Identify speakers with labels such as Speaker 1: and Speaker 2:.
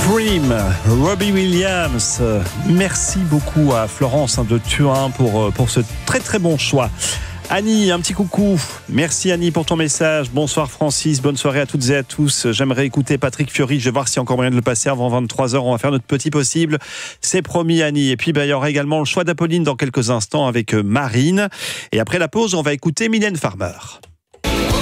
Speaker 1: Dream, Robbie Williams. Merci beaucoup à Florence de Thuin pour ce très très bon choix. Annie, un petit coucou. Merci Annie pour ton message. Bonsoir Francis, bonne soirée à toutes et à tous. J'aimerais écouter Patrick Fiori, je vais voir s'il y a encore moyen de le passer avant 23h. On va faire notre petit possible. C'est promis Annie. Et puis il y aura également le choix d'Apolline dans quelques instants avec Marine. Et après la pause, on va écouter Mylène Farmer.